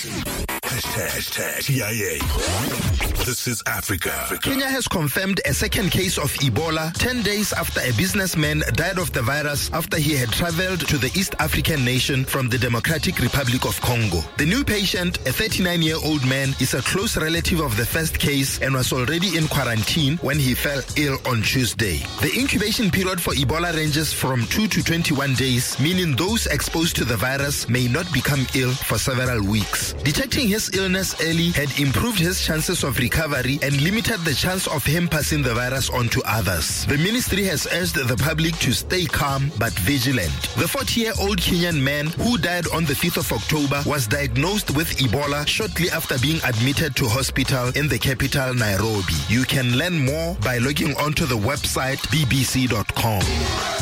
Hashtag TIA. This is Africa. Kenya has confirmed a second case of Ebola 10 days after a businessman died of the virus after he had traveled to the East African nation from the Democratic Republic of Congo. The new patient, a 39-year-old man, is a close relative of the first case and was already in quarantine when he fell ill on Tuesday. The incubation period for Ebola ranges from 2 to 21 days, meaning those exposed to the virus may not become ill for several weeks. Detecting his illness early had improved his chances of recovery and limited the chance of him passing the virus on to others. The ministry has urged the public to stay calm but vigilant. The 40-year-old Kenyan man who died on the 5th of October was diagnosed with Ebola shortly after being admitted to hospital in the capital, Nairobi. You can learn more by logging onto the website bbc.com.